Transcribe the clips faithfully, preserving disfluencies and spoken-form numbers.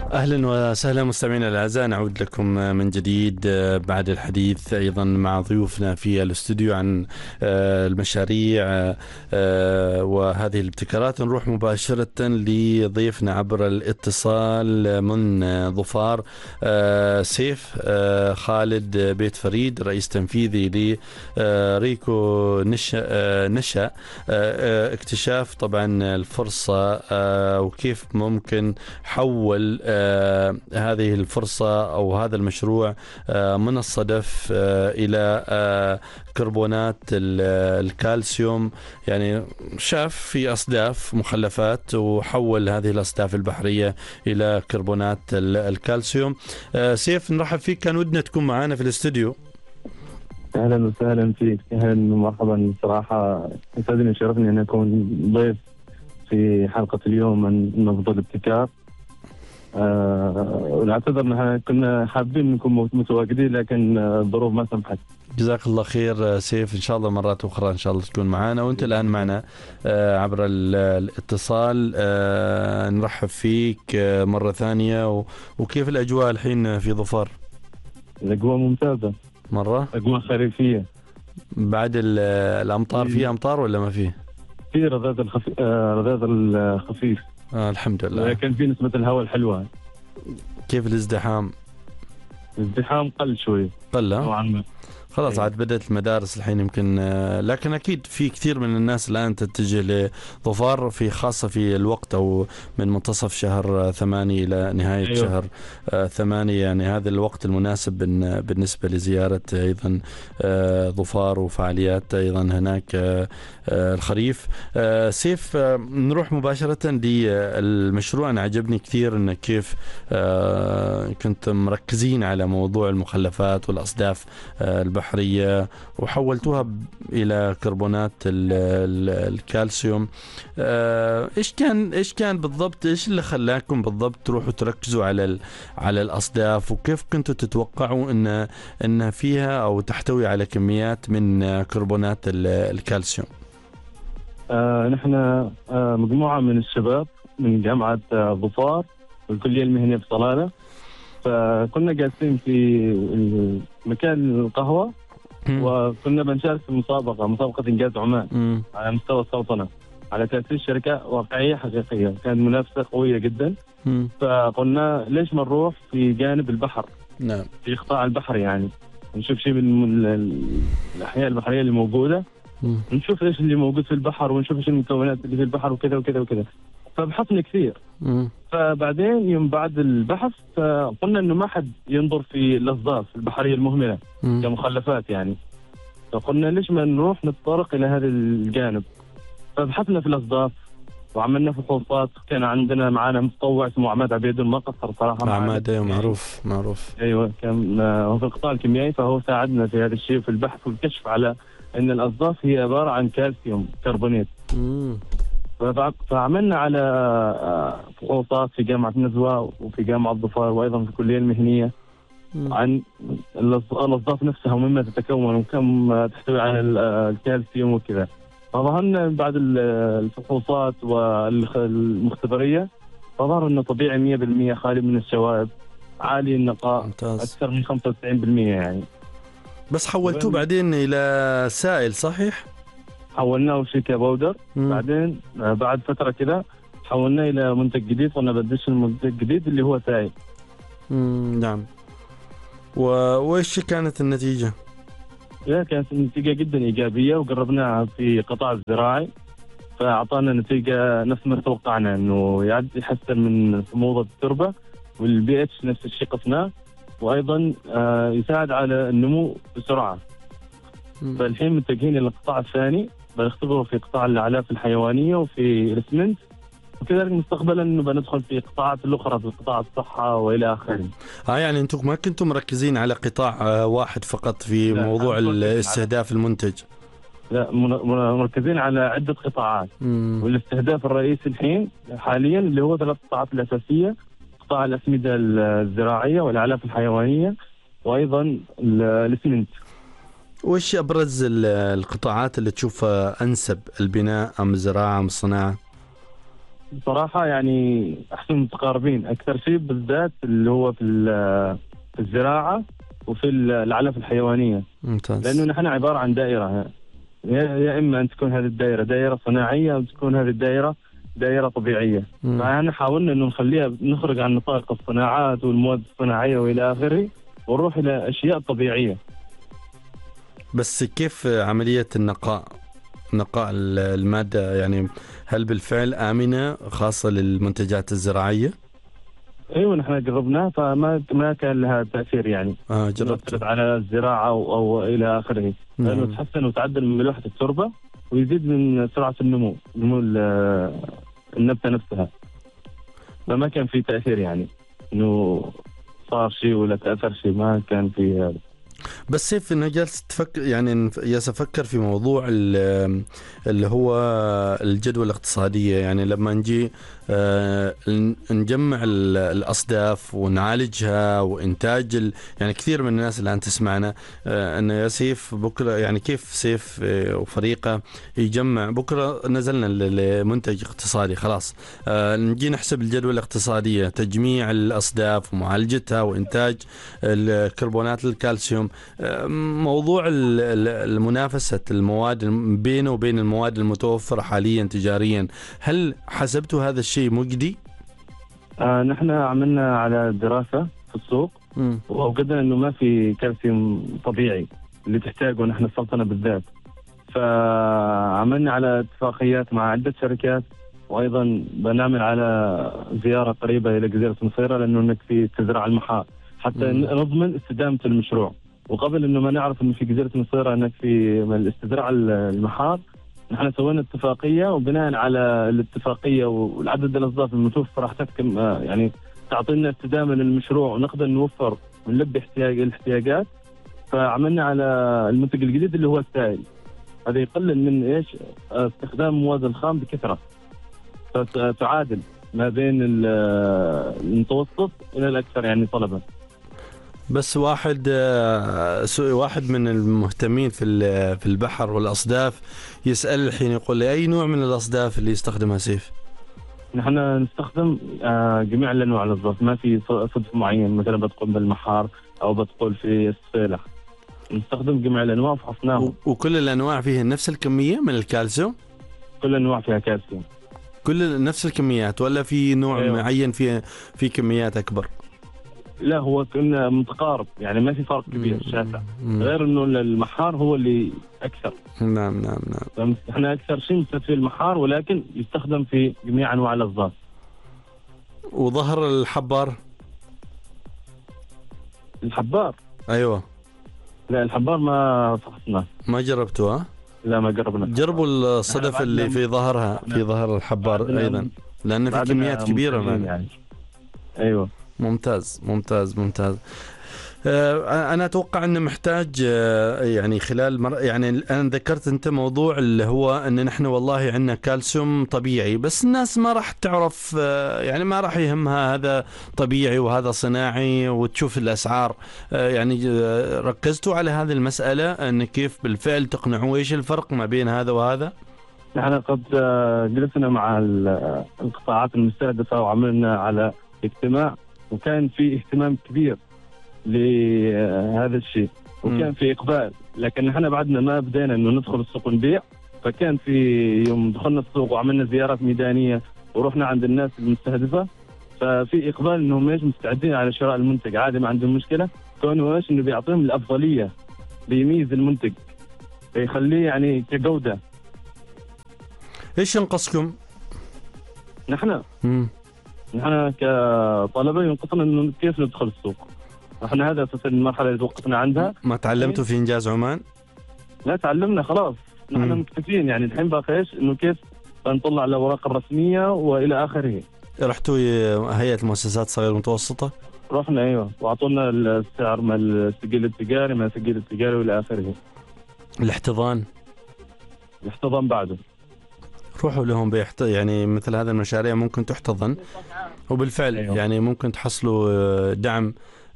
أهلا وسهلا مستمعينا الأعزاء، نعود لكم من جديد بعد الحديث أيضا مع ضيوفنا في الاستوديو عن المشاريع وهذه الابتكارات. نروح مباشرة لضيفنا عبر الاتصال من ظفار، سيف خالد بيت فريد، رئيس تنفيذي لريكو نشا, نشا اكتشاف طبعا الفرصة وكيف ممكن حول آه هذه الفرصة أو هذا المشروع آه من الصدف آه إلى آه كربونات الكالسيوم. يعني شاف في أصداف مخلفات وحول هذه الأصداف البحرية إلى كربونات الكالسيوم. آه سيف، نرحب فيك، كان ودنا تكون معنا في الاستوديو. أهلا وسهلا فيك، أهلا ومرحبا. صراحة يسعدني وشرفني أن أكون ضيف في حلقة اليوم من نبض الابتكار. آه ونعتذر انها كنا حابين نكون متواجدين لكن الظروف ما سمحت. جزاك الله خير سيف، ان شاء الله مرات اخرى ان شاء الله تكون معنا. وانت الان معنا آه عبر الاتصال. آه نرحب فيك آه مرة ثانية. وكيف الاجواء الحين في ظفار؟ الاجواء ممتازة مرة، اجواء خريفية بعد الامطار. في امطار ولا ما فيه؟ في رذاذ الخفيف آه رذاذ الخفيف آه الحمد لله، لكن في نسبة الهواء الحلوة. كيف الازدحام؟ الازدحام قل شوي، قل نوعا ما. خلاص عاد بدأت المدارس الحين يمكن، لكن أكيد في كثير من الناس الآن تتجه لظفار، في خاصة في الوقت أو من منتصف شهر ثمانية إلى نهاية أيوه. شهر ثمانية، يعني هذا الوقت المناسب بالنسبة لزيارة أيضا ظفار وفعاليات أيضا هناك الخريف. سيف، نروح مباشرة للمشروع. أنا عجبني كثير أن كيف كنت مركزين على موضوع المخلفات والأصداف البحرية وحولتوها إلى كربونات الكالسيوم. إيش كان إيش كان بالضبط؟ إيش اللي خلاكم بالضبط تروحوا تركزوا على على الأصداف؟ وكيف كنتوا تتوقعوا إن إن فيها أو تحتوي على كميات من كربونات الكالسيوم؟ آه نحن آه مجموعة من الشباب من جامعة آه ظفار والكلية المهنية في صلالة، فكنا جالسين في مكان القهوة وكنا بنشارك في مسابقة مسابقة إنجاز عمان م. على مستوى السلطنة على تأسيس شركة واقعية حقيقية. كانت منافسة قوية جدا م. فقلنا ليش ما نروح في جانب البحر، نعم، في قطاع البحر، يعني نشوف شيء من الأحياء البحرية اللي موجودة، م. نشوف إيش اللي موجود في البحر ونشوف إيش المكونات اللي في البحر وكذا وكذا وكذا. فبحثنا كثير م. فبعدين يوم بعد البحث قلنا انه ما حد ينظر في الاصداف البحريه المهمله م. كمخلفات يعني، فقلنا ليش ما نروح نتطرق الى هذا الجانب. فبحثنا في الاصداف وعملنا فحوصات. كان عندنا معنا متطوع اسمه عماد عبيد، ما قصر صراحه. عماد معروف معروف ايوه، كان هو في القطاع الكيميائي، فهو ساعدنا في هذا الشيء في البحث والكشف على ان الاصداف هي عباره عن كالسيوم كربونات. م. فعملنا على فحوصات في جامعة نزوة وفي جامعة ظفار وأيضا في الكلية المهنية م. عن الأصداف نفسها ومما تتكون وكم تحتوي على الكالسيوم وكذا. فظهرنا بعد الفحوصات والمختبرية فظهر أنه طبيعي مية بالمية خالي من الشوائب، عالي النقاء، ممتاز. أكثر من خمسة وتسعين بالمية يعني. بس حولتوه بعدين إلى سائل صحيح؟ حولناه شيكا باودر. مم. بعدين بعد فترة كده حولناه إلى منتج جديد، قلنا بديش المنتج الجديد اللي هو سائل. نعم. وإيش كانت النتيجة؟ لا، كانت النتيجة جدا إيجابية وقربناها في قطاع الزراعي، فأعطانا نتيجة نفس ما توقعنا، إنه يحسن من حموضة التربة والبي اتش نفس الشيء قسناه، وأيضا يساعد على النمو بسرعة. مم. فالحين متجهين إلى القطاع الثاني، بنختبره في قطاع الأعلاف الحيوانية وفي الاسمنت، وكذلك مستقبلا انه بندخل في قطاعات الاخرى في قطاع الصحه والى اخره. اه يعني انتم ما كنتم مركزين على قطاع واحد فقط في موضوع الاستهداف المنتج؟ لا، مركزين على عده قطاعات. مم. والاستهداف الرئيسي الحين حاليا اللي هو ثلاث قطاعات الاساسيه: قطاع الاسمده الزراعيه والاعلاف الحيوانيه وايضا الاسمنت. وش ابرز القطاعات اللي تشوفها انسب، البناء ام الزراعه ام الصناعه؟ بصراحة يعني أحسن متقاربين أكثر شيء، بالذات اللي هو في ال- في الزراعة وفي ال- العلف الحيوانية. ممتاز. لأنه نحن عبارة عن دائرة، يا يا إما أن تكون هذه الدائرة دائرة صناعية أو تكون هذه الدائرة دائرة طبيعية. مم. فأنا حاولنا إنه نخليها نخرج عن نطاق الصناعات والمواد الصناعية وإلى آخره، ونروح إلى أشياء طبيعية. بس كيف عملية النقاء نقاء ال- المادة يعني، هل بالفعل آمنة خاصة للمنتجات الزراعية؟ أيوة نحن جربناه فما ما كان لها تأثير يعني آه تأثر جربت. على الزراعة أو, أو إلى آخره، لأنه نعم. تحسن وتعدل من ملوحة التربة ويزيد من سرعة النمو نمو ال- النبتة نفسها. فما كان في تأثير يعني إنه صار شيء ولا تأثر شيء، ما كان في هذا. بس سيف أنا جالس تفكر يعني جالس أفكر في موضوع ال- اللي هو الجدوى الاقتصادية. يعني لما نجي آه، نجمع ال- الأصداف ونعالجها وإنتاج ال- يعني كثير من الناس اللي الآن تسمعنا آه، أنه يا سيف بكرة يعني كيف سيف آه، وفريقه يجمع بكرة نزلنا ل- لمنتج اقتصادي خلاص. آه، نجي نحسب الجدوى الاقتصادية، تجميع الأصداف ومعالجتها وإنتاج الكربونات الكالسيوم. آه، موضوع ال- ال- المنافسة المواد بينه وبين المواد المتوفرة حاليا تجاريا، هل حسبتوا هذا الشيء مجدي؟ آه نحن عملنا على دراسة في السوق مم. ووجدنا إنه ما في كالسيوم طبيعي اللي تحتاجه نحن السلطنة بالذات. فعملنا على اتفاقيات مع عدة شركات، وأيضا بنعمل على زيارة قريبة إلى جزيرة نصيرة، لأنه هناك في تزرع المحار حتى مم. نضمن استدامة المشروع. وقبل إنه ما نعرف إنه في جزيرة نصيرة هناك في الاستزراع المحار، نحن سوينا اتفاقية، وبناء على الاتفاقية والعدد الأصداف المتوفرة راح تحكم آه، يعني تعطينا استدامة للمشروع ونقدر نوفر ونلبي احتياج الاحتياجات. فعملنا على المنتج الجديد اللي هو السائل، هذا يقلل من ايش آه، استخدام المواد الخام بكثرة، فتعادل ما بين ال- آه، المتوسط إلى الأكثر يعني طلبا. بس واحد آه، سو- واحد من المهتمين في ال- في البحر والأصداف يسأل الحين يقول لي أي نوع من الأصداف اللي يستخدمها سيف؟ نحن نستخدم آه، جميع الأنواع الأصداف، ما في ص- صدف معين مثلا بتقول بالمحار أو بتقول في السفيلة، نستخدم جميع الأنواع وفحصناهم. و- وكل الأنواع فيها نفس الكمية من الكالسيوم؟ كل الأنواع فيها كالسيوم. كل نفس الكميات ولا في نوع أيوة. معين فيه في كميات أكبر؟ لا هو كنا متقارب يعني ما في فرق كبير شاسع، مم. غير إنه المحار هو اللي أكثر. نعم نعم نعم. احنا اكثر شيء نستخدم في المحار، ولكن يستخدم في جميع انواع الاصداف. وظهر الحبار؟ الحبار أيوة. لا الحبار ما فحصناه. ما جربتوا ها؟ لا ما جربنا. جربوا الصدف بعدنا- اللي في ظهرها في ظهر الحبار بعدنا- أيضا، لأن في بعدنا كميات كبيرة ممتازين معنا. يعني. ايوه ممتاز ممتاز ممتاز. آه، أنا أتوقع أنه محتاج آه، يعني خلال مر... يعني أنا ذكرت أنت موضوع اللي هو أن نحن والله عندنا كالسيوم طبيعي، بس الناس ما راح تعرف آه، يعني ما راح يهمها هذا طبيعي وهذا صناعي وتشوف الأسعار. آه، يعني آه، ركزتوا على هذه المسألة أن كيف بالفعل تقنعوا إيش الفرق ما بين هذا وهذا؟ نحن قد آه، جلسنا مع ال- القطاعات المستهدفة وعملنا على اجتماع، وكان في اهتمام كبير لهذا الشيء وكان م. في إقبال. لكن نحن بعدنا ما بدينا إنه ندخل السوق نبيع، فكان في يوم دخلنا السوق وعملنا زيارات ميدانية ورحنا عند الناس المستهدفة، ففي إقبال إنهم إيش مستعدين على شراء المنتج عادي، ما عندهم مشكلة، كونه إيش إنه بيعطيهم الأفضلية، بيميز المنتج بيخليه يعني كجودة. إيش ينقصكم؟ نحن مم. نحن كطلبة ينقصنا إنه كيف ندخل السوق. نحن هذا أساس المرحلة اللي توقفنا عندها. ما تعلمتوا في إنجاز عمان؟ لا تعلمنا خلاص، نحن مم. مكتفين يعني. الحين باقي إيش إنه كيف نطلع الأوراق الرسمية وإلى آخره. رحتوا هيئة المؤسسات الصغيرة والمتوسطة؟ رحنا أيوة، وأعطونا السعر ما السجل التجاري ما السجل التجاري وإلى آخره. الاحتضان؟ الاحتضان بعده. روحوا لهم بيحت... يعني مثل هذا المشاريع ممكن تحتضن، وبالفعل أيوة. يعني ممكن تحصلوا دعم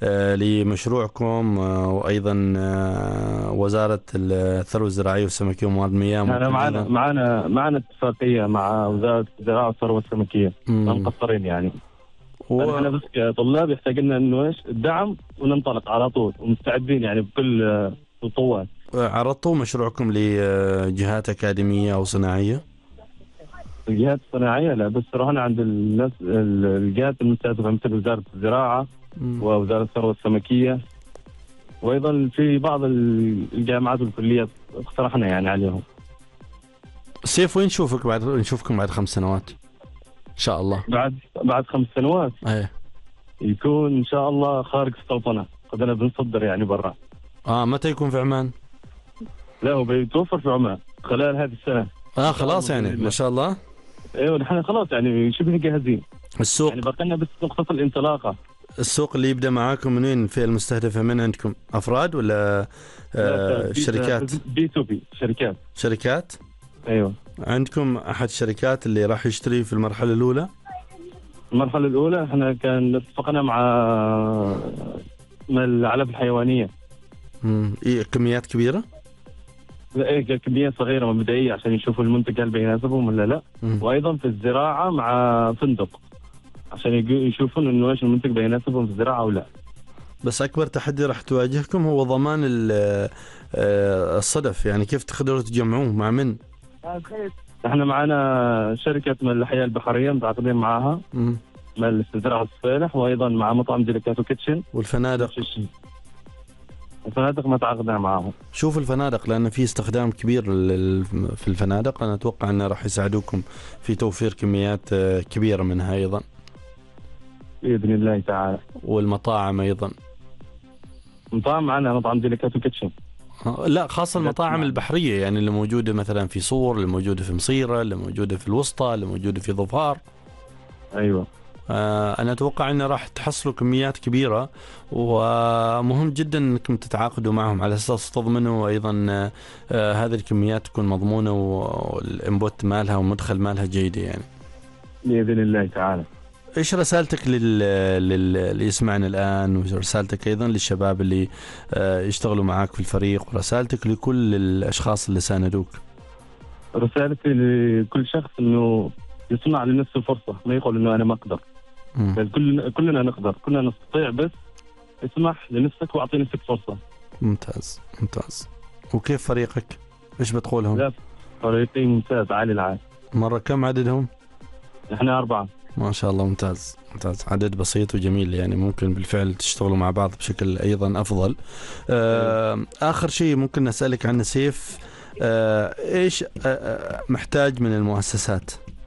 لمشروعكم وأيضا وزارة الثروة الزراعية والسمكية وموارد المياه؟ أنا معنا معنا معنا اتفاقية مع وزارة الزراعة والثروة السمكية، مقصرين يعني. و... احنا بس كطلاب يحتاج لنا انه ايش الدعم وننطلق على طول ومستعدين يعني بكل القوات. عرضتوا مشروعكم لجهات أكاديمية أو صناعية؟ الجهات الصناعية لا، بس رحنا عند الناس الجهات المستهدفة مثل وزارة الزراعة م. ووزارة الثروة السمكية، وأيضا في بعض الجامعات والكليات اقترحنا يعني عليهم. سيف وين نشوفك بعد نشوفكم بعد خمس سنوات إن شاء الله؟ بعد بعد خمس سنوات أيه. يكون إن شاء الله خارج السلطنة، قد أنا بنصدر يعني برا. آه متى يكون في عمان؟ لا هو بيتوفر في عمان خلال هذه السنة. آه خلاص يعني ما شاء الله. ايوه نحن خلاص يعني شبه جاهزين. السوق يعني بقينا بس نقطة الانطلاقة. السوق اللي يبدأ معاكم من وين؟ الفئة المستهدفة من عندكم أفراد ولا آه شركات؟ بي تو بي شركات. شركات؟ ايوه. عندكم أحد الشركات اللي راح يشتري في المرحلة الأولى؟ المرحلة الأولى احنا كان اتفقنا مع العلف الحيوانية. امم إيه كميات كبيرة؟ لا ايه كميات صغيرة مبدئية عشان يشوفوا المنتج هل بيناسبهم ولا لا. مم. وأيضا في الزراعة مع فندق عشان يشوفون انه ايش المنتج بيناسبهم في الزراعة او لا. بس اكبر تحدي راح تواجهكم هو ضمان الصدف، يعني كيف تقدروا تجمعوه مع من؟ احنا معنا شركة من الحياة البحرية متعاقدين معاها من الاستزراع الصفيلح، وايضا مع مطعم ديليكاتو كيتشن. والفنادق؟ الفنادق ما تعاقدنا معاهم. شوف الفنادق لأن في استخدام كبير في الفنادق، أنا أتوقع أنه راح يساعدوكم في توفير كميات كبيرة منها أيضا بإذن الله تعالى. والمطاعم أيضا؟ مطاعم معنا مطعم ديليكاتو كيتشن. لا خاصة المطاعم البحرية يعني اللي موجودة مثلا في صور، اللي موجودة في مصيرة، اللي موجودة في الوسطى، اللي موجودة في ظفار. أيوة. أنا أتوقع أنه راح تحصلوا كميات كبيرة، ومهم جدا أنكم تتعاقدوا معهم على أساس تضمنوا أيضا هذه الكميات تكون مضمونة والإنبوت مالها ومدخل مالها جيد يعني. بإذن الله تعالى. إيش رسالتك لل... لل... اللي يسمعنا الآن، ورسالتك أيضا للشباب اللي يشتغلوا معاك في الفريق، ورسالتك لكل الأشخاص اللي ساندوك؟ رسالتي لكل شخص إنه يصنع لنفسه فرصة، ما يقول إنه أنا ما أقدر. بل كلنا كلنا نقدر، كلنا نستطيع، بس اسمح لنفسك واعطي نفسك فرصة. ممتاز ممتاز. وكيف فريقك؟ ايش بتقولهم؟ لا فريقي ممتاز عالي العال. مرة كم عددهم؟ احنا أربعة. ما شاء الله ممتاز ممتاز، عدد بسيط وجميل يعني، ممكن بالفعل تشتغلوا مع بعض بشكل أيضا أفضل. آه آخر شيء ممكن نسألك عنه سيف، آه ايش آه محتاج من المؤسسات؟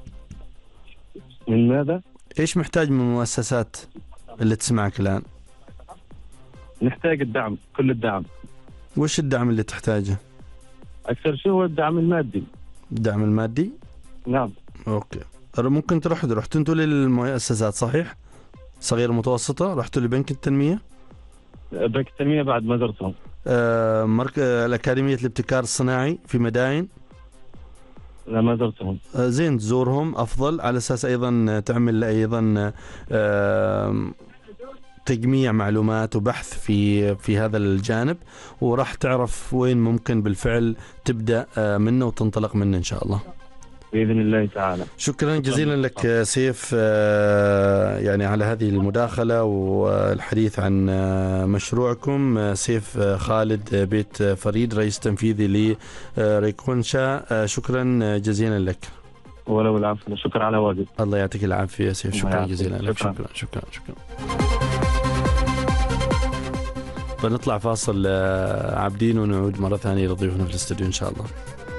من ماذا؟ ايش محتاج من المؤسسات اللي تسمعك الآن؟ نحتاج الدعم، كل الدعم. وش الدعم اللي تحتاجه؟ أكثر شيء هو الدعم المادي. الدعم المادي؟ نعم. أوكي. ممكن تروح رحتوا انتوا للمؤسسات صحيح؟ صغيرة متوسطة، رحتوا لبنك التنمية؟ بنك التنمية بعد ما زرتهم. آه مركز الأكاديمية الابتكار الصناعي في مداين؟ لا ما زرتهم. آه زين تزورهم أفضل، على أساس أيضا تعمل أيضا آه تجميع معلومات وبحث في في هذا الجانب، وراح تعرف وين ممكن بالفعل تبدأ منه وتنطلق منه إن شاء الله بإذن الله تعالى. شكرا جزيلا لك سيف يعني على هذه المداخلة والحديث عن مشروعكم. سيف خالد بيت فريد، رئيس تنفيذي لريكونشا، شكرا جزيلا لك. ولو العفو، شكرا على واجب. الله يعطيك العافية سيف، شكرا جزيلا لك. شكرا شكرا شكرا, شكرا. فنطلع فاصل عابدين ونعود مرة ثانية لضيوفنا في الاستوديو إن شاء الله.